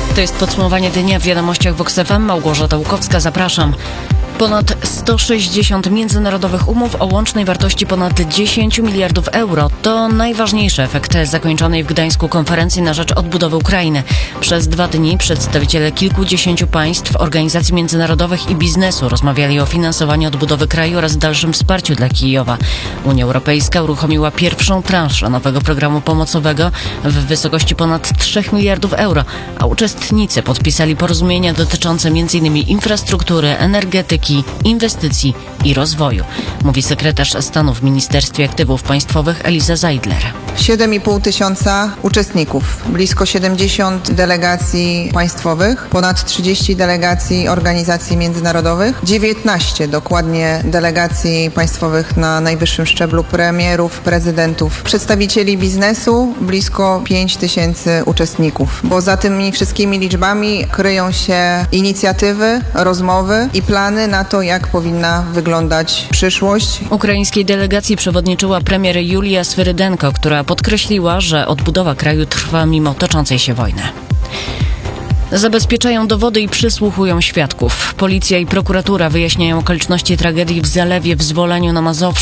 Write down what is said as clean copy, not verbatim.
To jest podsumowanie dnia w wiadomościach Vox FM. Małgorzata Łukowska, zapraszam. Ponad 160 międzynarodowych umów o łącznej wartości ponad 10 miliardów euro to najważniejszy efekt zakończonej w Gdańsku konferencji na rzecz odbudowy Ukrainy. Przez 2 dni przedstawiciele kilkudziesięciu państw, organizacji międzynarodowych i biznesu rozmawiali o finansowaniu odbudowy kraju oraz dalszym wsparciu dla Kijowa. Unia Europejska uruchomiła pierwszą transzę nowego programu pomocowego w wysokości ponad 3 miliardów euro, a uczestnicy podpisali porozumienia dotyczące m.in. infrastruktury, energetyki, inwestycji i rozwoju, mówi sekretarz stanu w Ministerstwie Aktywów Państwowych Eliza Zeidler. 7,5 tysiąca uczestników, blisko 70 delegacji państwowych, ponad 30 delegacji organizacji międzynarodowych, 19 dokładnie delegacji państwowych na najwyższym szczeblu, premierów, prezydentów, przedstawicieli biznesu, blisko 5 tysięcy uczestników. Bo za tymi wszystkimi liczbami kryją się inicjatywy, rozmowy i plany na to, jak powinna wyglądać przyszłość. Ukraińskiej delegacji przewodniczyła premier Julia Swyrydenko, która podkreśliła, że odbudowa kraju trwa mimo toczącej się wojny. Zabezpieczają dowody i przysłuchują świadków. Policja i prokuratura wyjaśniają okoliczności tragedii w zalewie w Zwoleniu na Mazowszu.